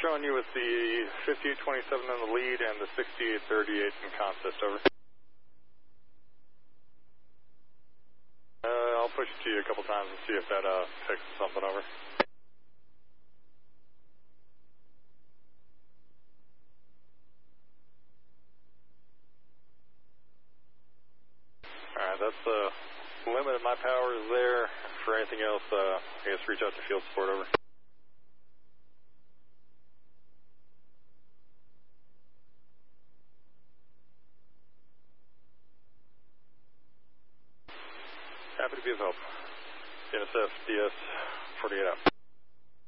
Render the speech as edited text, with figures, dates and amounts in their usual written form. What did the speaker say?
showing you with the 5827 in the lead and the 6838 in contest, over. I'll push it to you a couple times and see if that fixes something, over. Alright, that's the limit of my power is there. For anything else, I guess reach out to field support, over. Happy to be of help. NSF DS 48 out.